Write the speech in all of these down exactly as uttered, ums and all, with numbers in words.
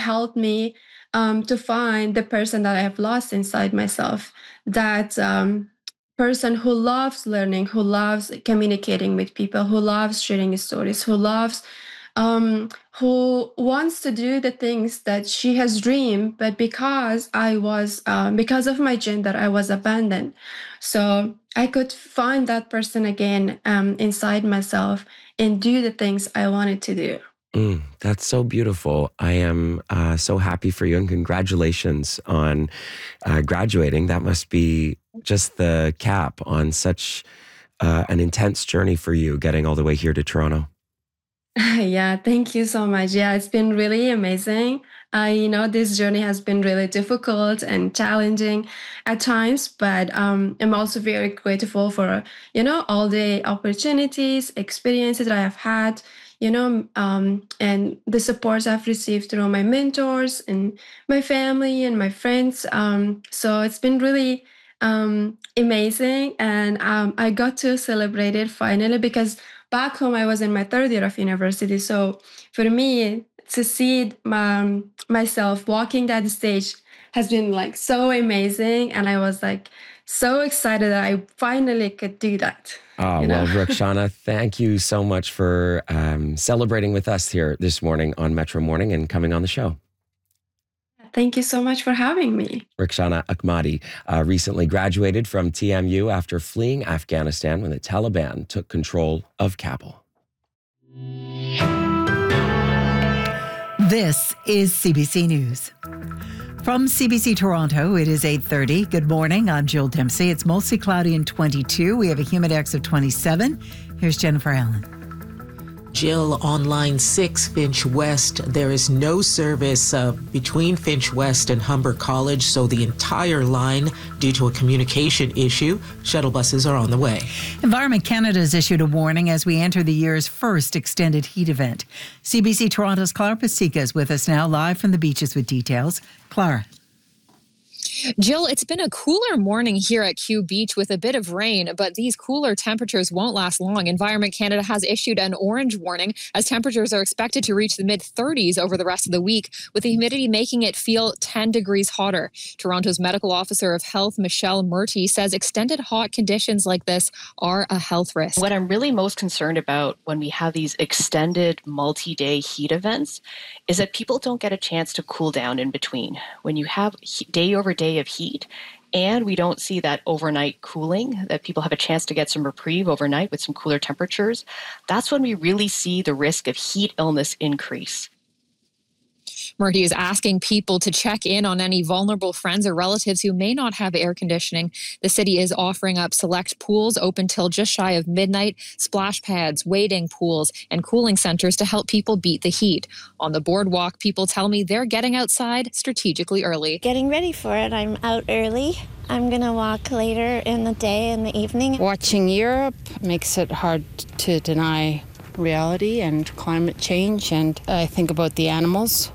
helped me um, to find the person that I have lost inside myself. That um, person who loves learning, who loves communicating with people, who loves sharing stories, who loves um, who wants to do the things that she has dreamed, but because I was, um, because of my gender, I was abandoned. So I could find that person again um, inside myself and do the things I wanted to do. Mm, that's so beautiful. I am uh, so happy for you, and congratulations on uh, graduating. That must be just the cap on such uh, an intense journey for you, getting all the way here to Toronto. Yeah, thank you so much. Yeah, it's been really amazing. Uh, you know, this journey has been really difficult and challenging at times, but um, I'm also very grateful for, you know, all the opportunities, experiences that I have had, you know, um, and the support I've received through my mentors and my family and my friends. Um, so it's been really um, amazing. And um, I got to celebrate it finally because back home, I was in my third year of university. So for me, to see my, myself walking that stage has been like so amazing. And I was like so excited that I finally could do that. Oh, you know? well, Rukshana, thank you so much for um, celebrating with us here this morning on Metro Morning and coming on the show. Thank you so much for having me. Rukshana Ahmadi uh, recently graduated from T M U after fleeing Afghanistan when the Taliban took control of Kabul. This is C B C News. From C B C Toronto, it is eight thirty. Good morning. I'm Jill Dempsey. It's mostly cloudy and twenty-two. We have a humidex of twenty-seven. Here's Jennifer Allen. Jill, on line six, Finch West, there is no service uh, between Finch West and Humber College, so the entire line, due to a communication issue, shuttle buses are on the way. Environment Canada has issued a warning as we enter the year's first extended heat event. C B C Toronto's Clara Pasika is with us now, live from the beaches with details. Clara. Jill, it's been a cooler morning here at Kew Beach with a bit of rain, but these cooler temperatures won't last long. Environment Canada has issued an orange warning as temperatures are expected to reach the mid thirties over the rest of the week, with the humidity making it feel ten degrees hotter. Toronto's medical officer of health, Michelle Murty, says extended hot conditions like this are a health risk. What I'm really most concerned about when we have these extended multi-day heat events is that people don't get a chance to cool down in between. When you have day over day of heat and we don't see that overnight cooling, that people have a chance to get some reprieve overnight with some cooler temperatures, that's when we really see the risk of heat illness increase. Murty is asking people to check in on any vulnerable friends or relatives who may not have air conditioning. The city is offering up select pools open till just shy of midnight, splash pads, wading pools, and cooling centers to help people beat the heat. On the boardwalk, people tell me they're getting outside strategically early. Getting ready for it. I'm out early. I'm going to walk later in the day and the evening. Watching Europe makes it hard to deny reality and climate change, and I think about the animals.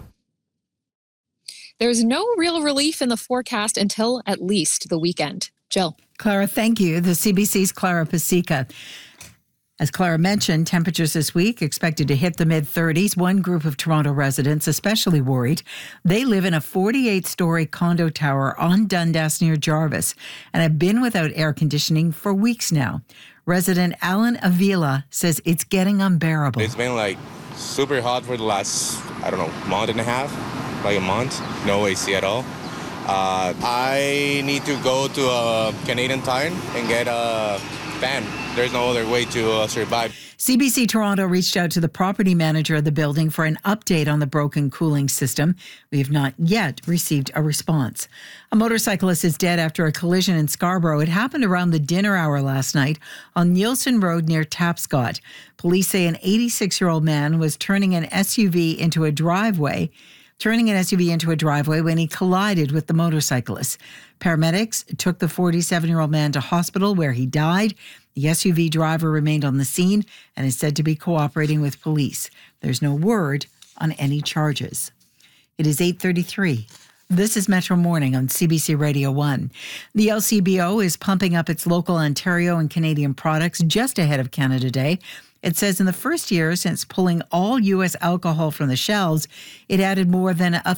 There's no real relief in the forecast until at least the weekend. Jill. Clara, thank you. The C B C's Clara Pasika. As Clara mentioned, temperatures this week expected to hit the mid thirties. One group of Toronto residents especially worried. They live in a forty-eight story condo tower on Dundas near Jarvis and have been without air conditioning for weeks now. Resident Alan Avila says it's getting unbearable. It's been like super hot for the last, I don't know, month and a half. Like a month, no A C at all. Uh, I need to go to a Canadian Tire and get a fan. There's no other way to uh, survive. C B C Toronto reached out to the property manager of the building for an update on the broken cooling system. We have not yet received a response. A motorcyclist is dead after a collision in Scarborough. It happened around the dinner hour last night on Nielsen Road near Tapscott. Police say an eighty-six-year-old man was turning an S U V into a driveway turning an S U V into a driveway when he collided with the motorcyclist. Paramedics took the forty-seven-year-old man to hospital where he died. The S U V driver remained on the scene and is said to be cooperating with police. There's no word on any charges. It is eight thirty-three. This is Metro Morning on C B C Radio one. The L C B O is pumping up its local Ontario and Canadian products just ahead of Canada Day. It says in the first year since pulling all U S alcohol from the shelves, it added more than a